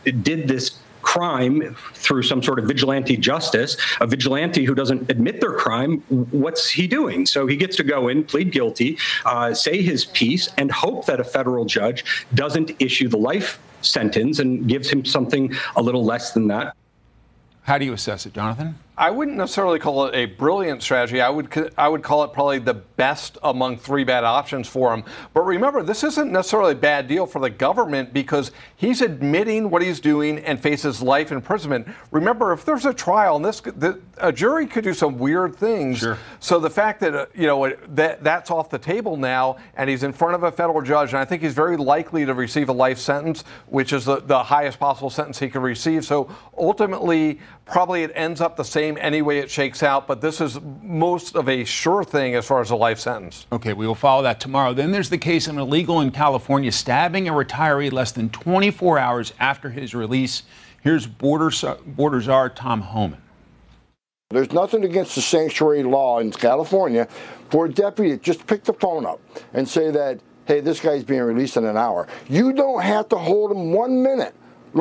did this crime through some sort of vigilante justice, a vigilante who doesn't admit their crime, what's he doing? So he gets to go in, plead guilty, say his piece, and hope that a federal judge doesn't issue the life sentence and gives him something a little less than that. How do you assess it, Jonathan? I wouldn't necessarily call it a brilliant strategy. I would call it probably the best among three bad options for him. But remember, this isn't necessarily a bad deal for the government because he's admitting what he's doing and faces life imprisonment. Remember, if there's a trial, and a jury could do some weird things. Sure. So the fact that that's off the table now, and he's in front of a federal judge, and I think he's very likely to receive a life sentence, which is the highest possible sentence he can receive. So ultimately, probably it ends up the same any way it shakes out, but this is most of a sure thing as far as a life sentence. Okay, we will follow that tomorrow. Then there's the case of an illegal in California stabbing a retiree less than 24 hours after his release. Here's Border Czar Tom Homan. There's nothing against the sanctuary law in California for a deputy to just pick the phone up and say that, hey, this guy's being released in an hour. You don't have to hold him 1 minute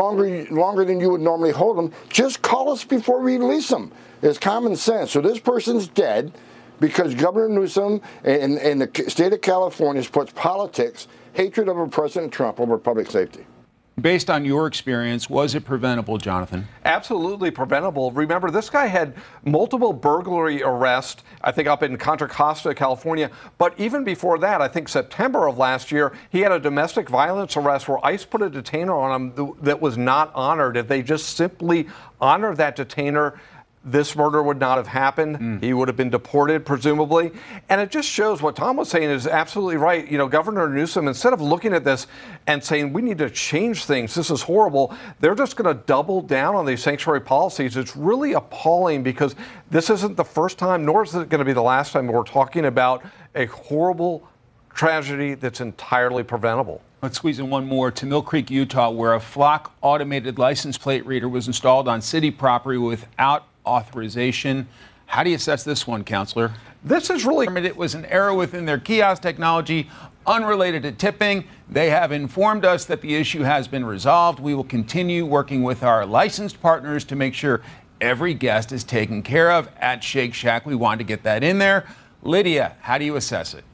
longer than you would normally hold him. Just call us before we release him. It's common sense. So this person's dead because Governor Newsom and the state of California puts politics, hatred of President Trump over public safety. Based on your experience, was it preventable, Jonathan? Absolutely preventable. Remember, this guy had multiple burglary arrests, I think up in Contra Costa, California. But even before that, I think September of last year, he had a domestic violence arrest where ICE put a detainer on him that was not honored. If they just simply honored that detainer, this murder would not have happened. He would have been deported, presumably. And it just shows what Tom was saying is absolutely right. You know, Governor Newsom, instead of looking at this and saying, we need to change things, this is horrible, they're just going to double down on these sanctuary policies. It's really appalling because this isn't the first time, nor is it going to be the last time we're talking about a horrible tragedy that's entirely preventable. Let's squeeze in one more to Mill Creek, Utah, where a Flock automated license plate reader was installed on city property without authorization. How do you assess this one, Counselor? This is really... It was an error within their kiosk technology unrelated to tipping. They have informed us that the issue has been resolved. We will continue working with our licensed partners to make sure every guest is taken care of at Shake Shack. We wanted to get that in there. Lydia, how do you assess it?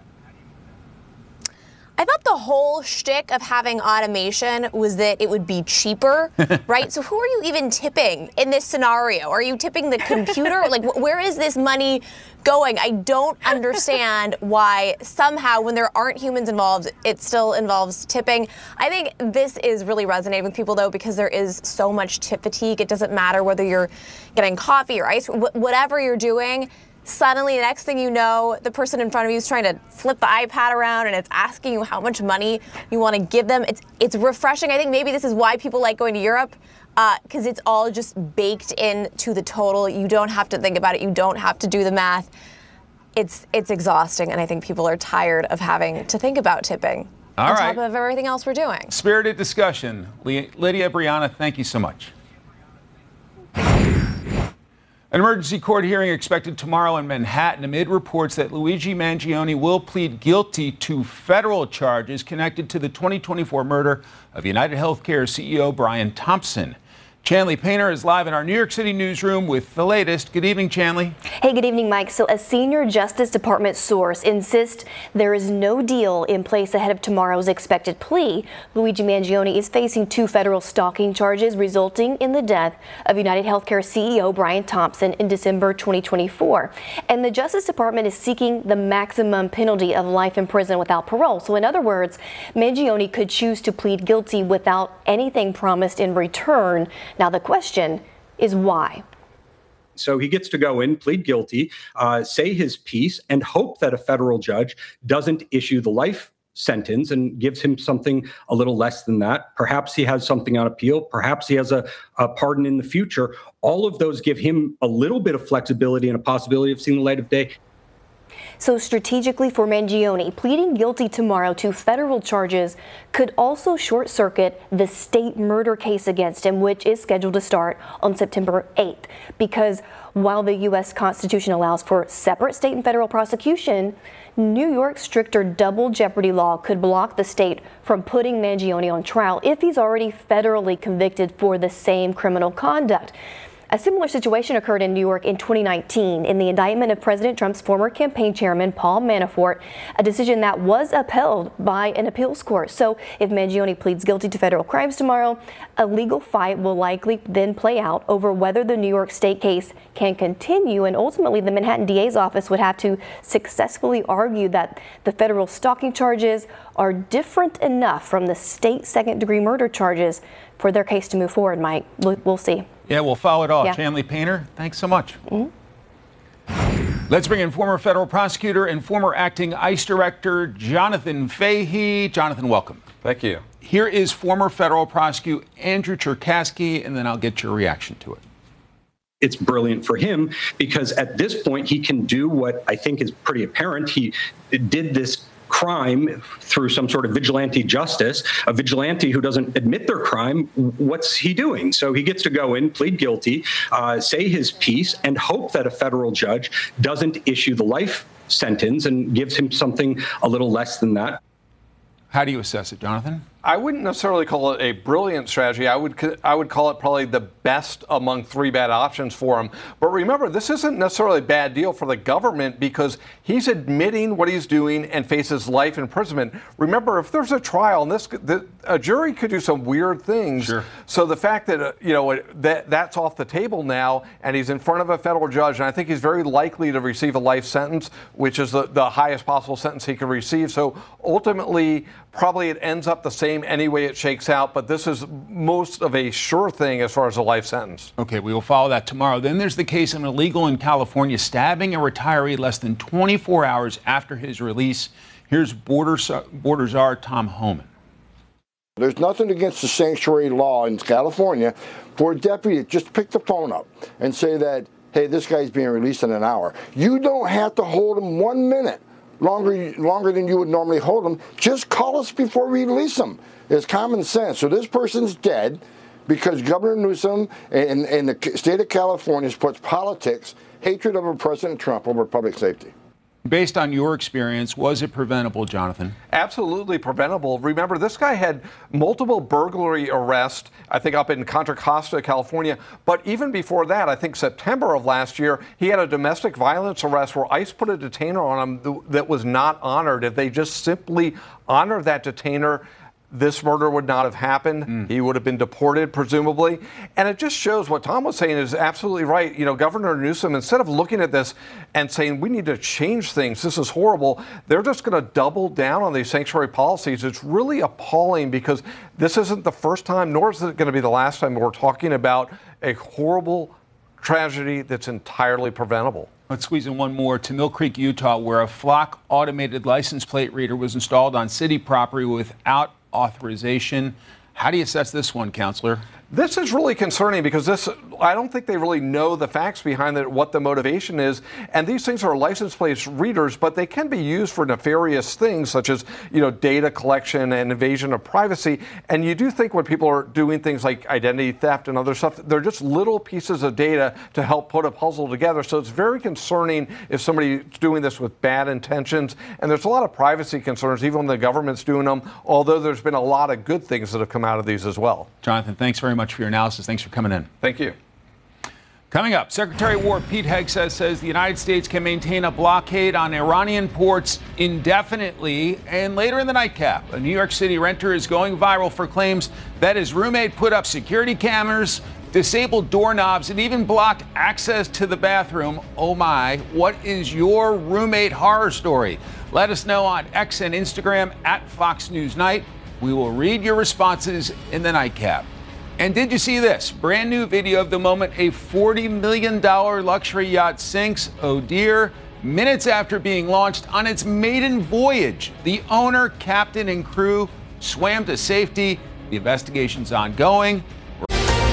I thought the whole shtick of having automation was that it would be cheaper, right? So who are you even tipping in this scenario? Are you tipping the computer? Like, where is this money going? I don't understand why somehow when there aren't humans involved, it still involves tipping. I think this is really resonating with people, though, because there is so much tip fatigue. It doesn't matter whether you're getting coffee or ice, whatever you're doing. Suddenly, the next thing you know, the person in front of you is trying to flip the iPad around and it's asking you how much money you want to give them. It's refreshing. I think maybe this is why people like going to Europe, because it's all just baked into the total. You don't have to think about it. You don't have to do the math. It's exhausting, and I think people are tired of having to think about tipping on top of everything else we're doing. Spirited discussion. Lydia, Brianna, thank you so much. An emergency court hearing expected tomorrow in Manhattan amid reports that Luigi Mangione will plead guilty to federal charges connected to the 2024 murder of United Healthcare CEO Brian Thompson. Chanley Painter is live in our New York City newsroom with the latest. Good evening, Chanley. Hey, good evening, Mike. So a senior Justice Department source insists there is no deal in place ahead of tomorrow's expected plea. Luigi Mangione is facing 2 federal stalking charges resulting in the death of United Healthcare CEO Brian Thompson in December 2024. And the Justice Department is seeking the maximum penalty of life in prison without parole. So in other words, Mangione could choose to plead guilty without anything promised in return. Now, the question is why? So he gets to go in, plead guilty, say his piece, and hope that a federal judge doesn't issue the life sentence and gives him something a little less than that. Perhaps he has something on appeal. Perhaps he has a pardon in the future. All of those give him a little bit of flexibility and a possibility of seeing the light of day. So strategically for Mangione, pleading guilty tomorrow to federal charges could also short-circuit the state murder case against him, which is scheduled to start on September 8th. Because while the U.S. Constitution allows for separate state and federal prosecution, New York's stricter double jeopardy law could block the state from putting Mangione on trial if he's already federally convicted for the same criminal conduct. A similar situation occurred in New York in 2019 in the indictment of President Trump's former campaign chairman, Paul Manafort, a decision that was upheld by an appeals court. So if Mangione pleads guilty to federal crimes tomorrow, a legal fight will likely then play out over whether the New York State case can continue, and ultimately the Manhattan DA's office would have to successfully argue that the federal stalking charges are different enough from the state second-degree murder charges for their case to move forward, Mike. We'll see. Yeah, we'll follow it all. Yeah. Chanley Painter, thanks so much. Let's bring in former federal prosecutor and former acting ICE director Jonathan Fahey. Jonathan, welcome. Thank you. Here is former federal prosecutor Andrew Cherkasky, and then I'll get your reaction to it. It's brilliant for him because at this point he can do what I think is pretty apparent. He did this crime through some sort of vigilante justice. A vigilante who doesn't admit their crime, what's he doing? So he gets to go in, plead guilty, say his piece, and hope that a federal judge doesn't issue the life sentence and gives him something a little less than that. How do you assess it, Jonathan? I wouldn't necessarily call it a brilliant strategy. I would call it probably the best among three bad options for him. But remember, this isn't necessarily a bad deal for the government because he's admitting what he's doing and faces life imprisonment. Remember, if there's a trial, and a jury could do some weird things. Sure. So the fact that that's off the table now, and he's in front of a federal judge, and I think he's very likely to receive a life sentence, which is the highest possible sentence he could receive. So ultimately, probably it ends up the same any way it shakes out, but this is most of a sure thing as far as a life sentence. Okay, we will follow that tomorrow. Then there's the case of an illegal in California stabbing a retiree less than 24 hours after his release. Here's Border Czar Tom Homan. There's nothing against the sanctuary law in California for a deputy to just pick the phone up and say that, hey, this guy's being released in an hour. You don't have to hold him 1 minute longer than you would normally hold him. Just call us before we release him. It's common sense. So this person's dead because Governor Newsom and the state of California puts politics, hatred of President Trump over public safety. Based on your experience, was it preventable, Jonathan? Absolutely preventable. Remember, this guy had multiple burglary arrests, I think up in Contra Costa, California. But even before that, I think September of last year, he had a domestic violence arrest where ICE put a detainer on him that was not honored. If they just simply honored that detainer, this murder would not have happened. He would have been deported, presumably. And it just shows what Tom was saying is absolutely right. You know, Governor Newsom, instead of looking at this and saying, we need to change things, this is horrible, they're just going to double down on these sanctuary policies. It's really appalling because this isn't the first time, nor is it going to be the last time we're talking about a horrible tragedy that's entirely preventable. Let's squeeze in one more to Mill Creek, Utah, where a Flock automated license plate reader was installed on city property without authorization. How do you assess this one, Counselor? This is really concerning because I don't think they really know the facts behind it, what the motivation is. And these things are license plate readers, but they can be used for nefarious things such as, data collection and invasion of privacy. And you do think when people are doing things like identity theft and other stuff, they're just little pieces of data to help put a puzzle together. So it's very concerning if somebody's doing this with bad intentions. And there's a lot of privacy concerns, even when the government's doing them, although there's been a lot of good things that have come out of these as well. Jonathan, thanks very much for your analysis. Thanks for coming in. Thank you. Coming up, Secretary of War Pete Hegseth says the United States can maintain a blockade on Iranian ports indefinitely. And later in the nightcap, a New York City renter is going viral for claims that his roommate put up security cameras, disabled doorknobs, and even blocked access to the bathroom. Oh my, what is your roommate horror story? Let us know on X and Instagram at Fox News Night. We will read your responses in the nightcap. And did you see this? Brand new video of the moment a $40 million luxury yacht sinks, oh dear, minutes after being launched on its maiden voyage. The owner, captain, and crew swam to safety. The investigation's ongoing.